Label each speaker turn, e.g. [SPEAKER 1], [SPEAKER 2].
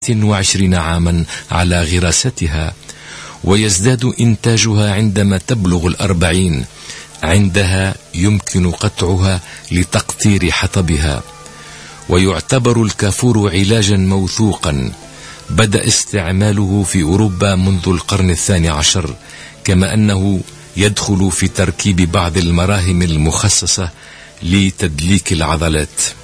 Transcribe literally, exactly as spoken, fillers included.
[SPEAKER 1] وعشرين عاما على غراستها، ويزداد إنتاجها عندما تبلغ الأربعين، عندها يمكن قطعها لتقطير حطبها. ويعتبر الكافور علاجا موثوقا بدأ استعماله في أوروبا منذ القرن الثاني عشر، كما أنه يدخل في تركيب بعض المراهم المخصصة لتدليك العضلات.